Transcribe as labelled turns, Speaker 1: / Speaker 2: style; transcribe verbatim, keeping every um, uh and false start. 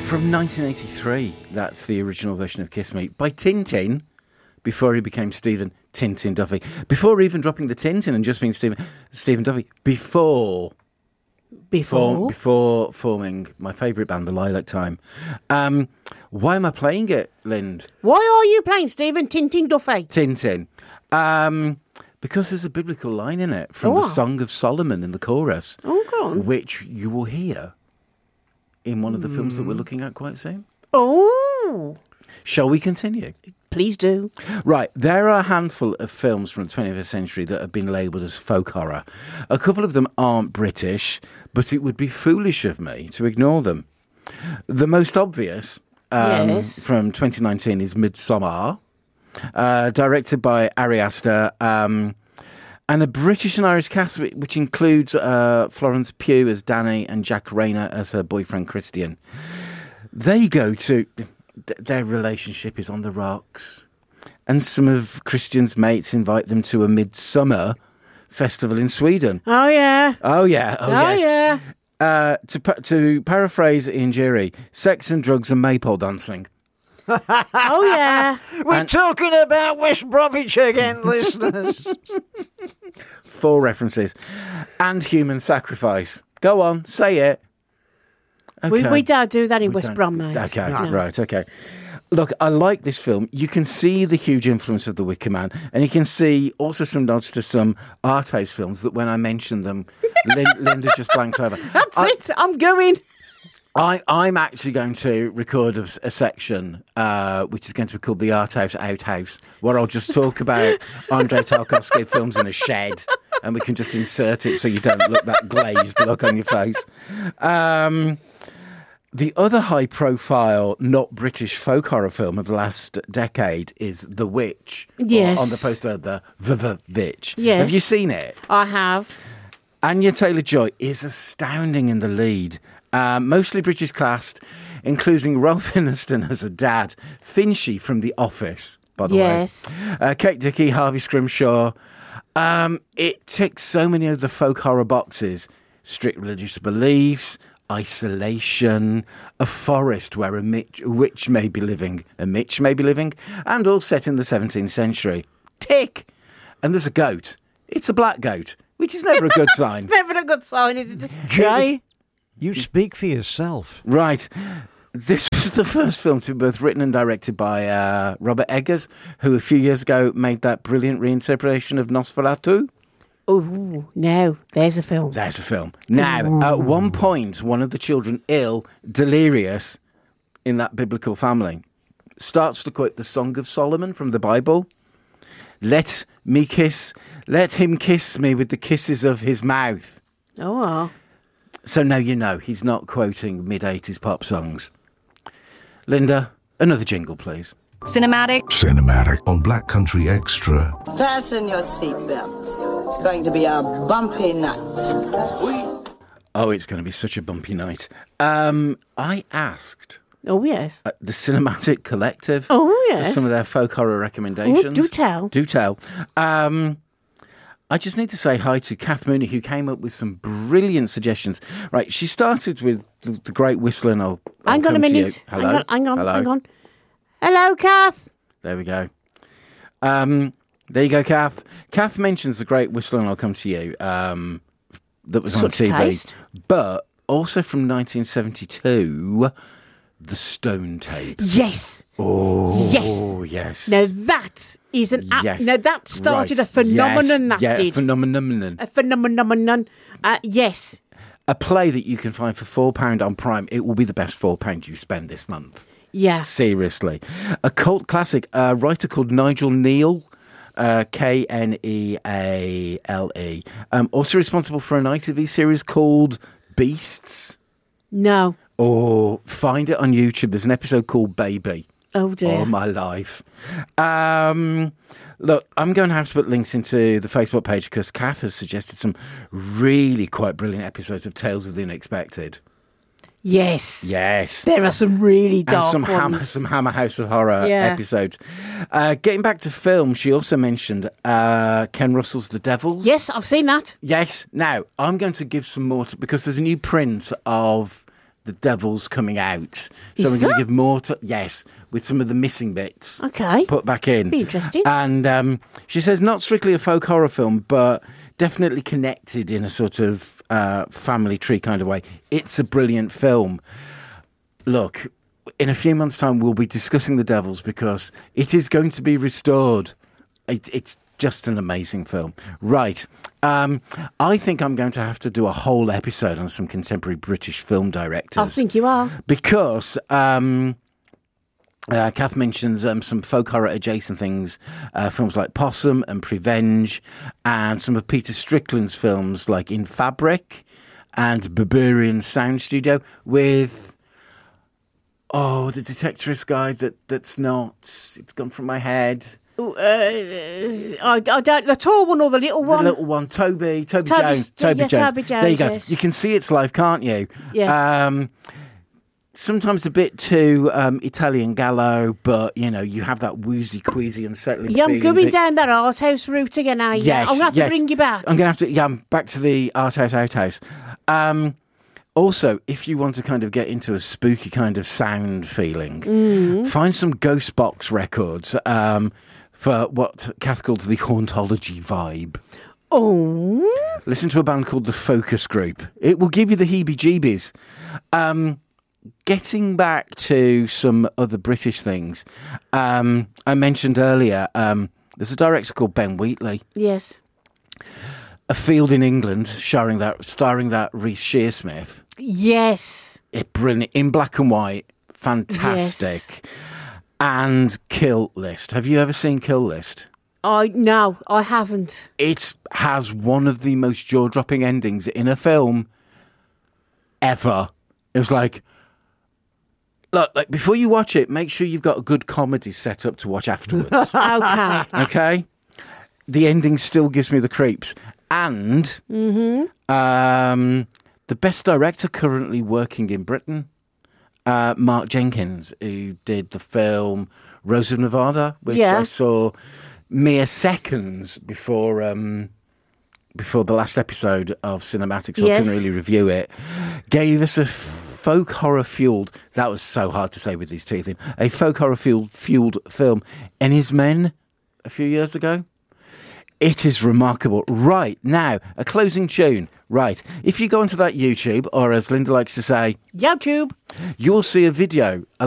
Speaker 1: From nineteen eighty-three, that's the original version of Kiss Me, by Tintin, before he became Stephen Tintin Duffy. Before even dropping the Tintin and just being Stephen, Stephen Duffy. Before...
Speaker 2: Before?
Speaker 1: Form, before forming my favourite band, The Lilac Time. Um, why am I playing it, Lind?
Speaker 2: Why are you playing Stephen Tintin Duffy?
Speaker 1: Tintin. Um, because there's a biblical line in it from
Speaker 2: Oh.
Speaker 1: the Song of Solomon in the chorus,
Speaker 2: Oh, go on.
Speaker 1: which you will hear in one of the films that we're looking at quite soon.
Speaker 2: Oh,
Speaker 1: Shall we continue?
Speaker 2: please do.
Speaker 1: Right, there are a handful of films from the twentieth century that have been labelled as folk horror. A couple of them aren't British, but it would be foolish of me to ignore them. The most obvious um,
Speaker 2: Yes.
Speaker 1: from twenty nineteen is Midsommar, uh, directed by Ari Aster, um, and a British and Irish cast whi- which includes uh, Florence Pugh as Danny and Jack Rayner as her boyfriend Christian. They go to... th- their relationship is on the rocks, and some of Christian's mates invite them to a midsummer festival in Sweden.
Speaker 2: Oh, yeah.
Speaker 1: Oh yeah, oh,
Speaker 2: Oh,
Speaker 1: yes.
Speaker 2: yeah.
Speaker 1: Uh, to pa- to paraphrase Ian Jury, sex and drugs and maypole dancing.
Speaker 2: Oh, yeah.
Speaker 3: We're
Speaker 1: And-
Speaker 3: talking about West Bromwich again, listeners.
Speaker 1: Four references, and human sacrifice. Go on, say it.
Speaker 2: We,
Speaker 1: Okay.
Speaker 2: we don't do that in
Speaker 1: We
Speaker 2: West
Speaker 1: don't-
Speaker 2: Brom, mate.
Speaker 1: Okay,
Speaker 2: No.
Speaker 1: right, okay. Look, I like this film. You can see the huge influence of The Wicker Man, and you can see also some nods to some art house films that when I mentioned them, Lin- Linda just blanked over.
Speaker 2: That's
Speaker 1: I,
Speaker 2: it. I'm going.
Speaker 1: I, I'm actually going to record a, a section uh, which is going to be called The Art House Outhouse, where I'll just talk about Andrei Tarkovsky films in a shed, and we can just insert it so you don't look that glazed look on your face. Um... The other high-profile, not British folk horror film of the last decade is The Witch. or
Speaker 2: Yes.
Speaker 1: on the poster, the V-V-Witch.
Speaker 2: Yes.
Speaker 1: Have you seen it?
Speaker 2: I have.
Speaker 1: Anya Taylor-Joy is astounding in the lead. Uh, mostly British cast, including Ralph Ineson as a dad, Finchy from The Office, by the
Speaker 2: Yes.
Speaker 1: way. Uh, Kate Dickie, Harvey Scrimshaw. Um, it ticks so many of the folk horror boxes. Strict religious beliefs, isolation, a forest where a, mitch, a witch may be living, a mitch may be living, and all set in the seventeenth century. Tick! And there's a goat. It's a black goat, which is never a good sign.
Speaker 2: Never a good sign, is it?
Speaker 3: Jay, you speak for yourself.
Speaker 1: Right. This was the first film to be both written and directed by uh, Robert Eggers, who a few years ago made that brilliant reinterpretation of Nosferatu.
Speaker 2: Oh, no. There's a film.
Speaker 1: There's a film. Now, at one point, one of the children, ill, delirious, in that biblical family, starts to quote the Song of Solomon from the Bible. Let me kiss, let him kiss me with the kisses of his mouth.
Speaker 2: Oh, well.
Speaker 1: So now you know he's not quoting mid-eighties pop songs. Linda, another jingle, please.
Speaker 4: Cinematic.
Speaker 5: Cinematic on Black Country Extra.
Speaker 6: Fasten your seatbelts. It's going to be a bumpy night.
Speaker 1: Oh, it's going to be such a bumpy night. Um, I asked
Speaker 2: Oh, yes.
Speaker 1: uh, the Cinematic Collective
Speaker 2: Oh,
Speaker 1: for
Speaker 2: yes.
Speaker 1: some of their folk horror recommendations.
Speaker 2: Oh, do tell.
Speaker 1: Do tell. Um, I just need to say hi to Kath Mooney, who came up with some brilliant suggestions. Right, she started with the, the Great Whistler, and I'll, I'll
Speaker 2: Hang on a
Speaker 1: come to you.
Speaker 2: minute.
Speaker 1: Hello?
Speaker 2: Hang on, hang on,
Speaker 1: Hello?
Speaker 2: hang on. Hello, Kath.
Speaker 1: There we go. Um, there you go, Kath. Kath mentions the Great Whistler, and I'll come to you. Um, that was on
Speaker 2: Such
Speaker 1: T V,
Speaker 2: taste.
Speaker 1: but also from nineteen seventy-two, The Stone Tapes.
Speaker 2: Yes.
Speaker 1: Oh,
Speaker 2: Yes.
Speaker 1: yes.
Speaker 2: Now that is an app.
Speaker 1: Yes.
Speaker 2: Now that started
Speaker 1: Right.
Speaker 2: a phenomenon
Speaker 1: Yes.
Speaker 2: that
Speaker 1: yeah,
Speaker 2: did.
Speaker 1: phenomenon.
Speaker 2: a phenomenon. Uh, yes.
Speaker 1: A play that you can find for four pound on Prime. It will be the best four pound you spend this month.
Speaker 2: Yeah.
Speaker 1: Seriously. A cult classic. A writer called Nigel Neal. Uh, K N E A L E. Um, also responsible for an I T V series called Beasts.
Speaker 2: No.
Speaker 1: Or find it on YouTube. There's an episode called Baby.
Speaker 2: Oh dear.
Speaker 1: All my life. Um, look, I'm going to have to put links into the Facebook page because Kath has suggested some really quite brilliant episodes of Tales of the Unexpected.
Speaker 2: Yes.
Speaker 1: Yes.
Speaker 2: There are some really dark
Speaker 1: And some
Speaker 2: ones.
Speaker 1: Hammer, some Hammer House of Horror
Speaker 2: Yeah.
Speaker 1: episodes. Uh, getting back to film, she also mentioned uh, Ken Russell's The Devils.
Speaker 2: Yes, I've seen that.
Speaker 1: Yes. Now, I'm going to give some more, to, because there's a new print of The Devil's Coming Out. So
Speaker 2: Is
Speaker 1: we're going
Speaker 2: that?
Speaker 1: to give more to, yes, with some of the missing bits.
Speaker 2: Okay.
Speaker 1: Put back in.
Speaker 2: Be interesting.
Speaker 1: And um, she says not strictly a folk horror film, but definitely connected in a sort of uh, family tree kind of way. It's a brilliant film. Look, in a few months' time, we'll be discussing The Devils because it is going to be restored. It, it's just an amazing film. Right. Um, I think I'm going to have to do a whole episode on some contemporary British film directors.
Speaker 2: I think you are.
Speaker 1: Because um, uh, Kath mentions um, some folk horror adjacent things, uh, films like Possum and Prevenge, and some of Peter Strickland's films like In Fabric and Berberian Sound Studio with, oh, the Detectorist guy that, that's not, it's gone from my head.
Speaker 2: Uh, I, I don't. The tall one or the little
Speaker 1: The
Speaker 2: one?
Speaker 1: little one, Toby, Toby,
Speaker 2: Toby-
Speaker 1: Jones, Toby
Speaker 2: yeah,
Speaker 1: Jones.
Speaker 2: Toby
Speaker 1: There you
Speaker 2: Jones,
Speaker 1: go.
Speaker 2: yes.
Speaker 1: You can see it's live, can't you?
Speaker 2: Yes.
Speaker 1: Um, sometimes a bit too um, Italian Gallo, but you know you have that woozy, queasy, unsettling.
Speaker 2: Yeah, I'm
Speaker 1: feeling
Speaker 2: going
Speaker 1: that-
Speaker 2: down that art house route again, are you?
Speaker 1: Yes,
Speaker 2: I'm going to have
Speaker 1: yes.
Speaker 2: to bring you back.
Speaker 1: I'm going to have to. Yeah, I'm back to the art house, outhouse. Um, also, if you want to kind of get into a spooky kind of sound feeling,
Speaker 2: Mm.
Speaker 1: find some Ghost Box records. Um, for what Kath calls the hauntology vibe.
Speaker 2: Oh.
Speaker 1: Listen to a band called The Focus Group. It will give you the heebie-jeebies. Um, getting back to some other British things, um, I mentioned earlier, um, there's a director called Ben Wheatley.
Speaker 2: Yes.
Speaker 1: A Field in England, starring that, starring that Reece Shearsmith.
Speaker 2: Yes.
Speaker 1: It brilliant in black and white, fantastic. And Kill List. Have you ever seen Kill List?
Speaker 2: I no, I haven't.
Speaker 1: It has one of the most jaw-dropping endings in a film ever. It was like, look, like before you watch it, make sure you've got a good comedy set up to watch afterwards.
Speaker 2: Okay.
Speaker 1: Okay? The ending still gives me the creeps. And um, the best director currently working in Britain, uh, Mark Jenkins, who did the film Rose of Nevada, which
Speaker 2: Yeah.
Speaker 1: I saw mere seconds before um, before the last episode of Cinematics, so I
Speaker 2: Yes.
Speaker 1: couldn't really review it. Gave us a folk horror fueled, that was so hard to say with these teeth in, a folk horror fueled, fueled film, And His Men, a few years ago. It is remarkable. Right, now, a closing tune. Right, if you go onto that YouTube, or as Linda likes to say,
Speaker 2: YouTube.
Speaker 1: you'll see a video,